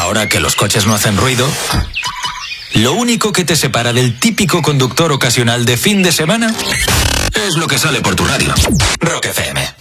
Ahora que los coches no hacen ruido, lo único que te separa del típico conductor ocasional de fin de semana es lo que sale por tu radio. Rock FM.